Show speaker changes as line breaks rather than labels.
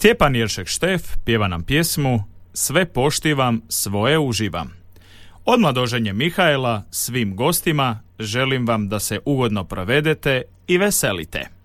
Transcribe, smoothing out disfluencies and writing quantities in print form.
Stjepan Jeršek Štef pjeva nam pjesmu Sve poštivam, svoje uživam. Od mladoženje Mihajla svim gostima želim vam da se ugodno provedete i veselite.